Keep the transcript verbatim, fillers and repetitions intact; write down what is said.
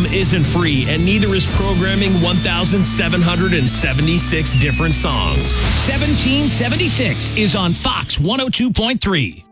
isn't free, and neither is programming one thousand seven hundred seventy-six different songs. seventeen seventy-six is on Fox one oh two point three.